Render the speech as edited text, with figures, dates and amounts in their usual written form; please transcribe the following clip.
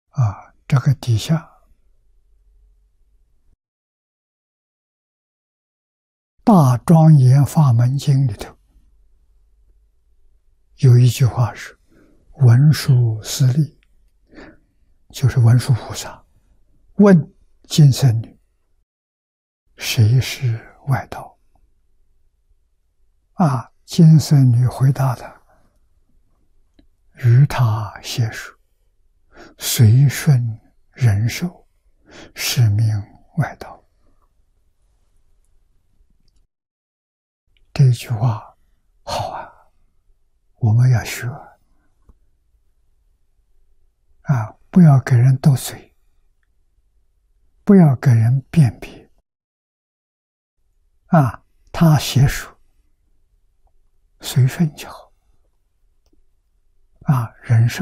这个底下《大庄严法门经》里头有一句话是文殊师利，就是文殊菩萨问金僧女谁是外道？金僧女回答他：于他邪术，随顺人寿，是名外道。这句话好啊，我们要学不要给人斗嘴，不要给人辨别他邪术随顺就好人寿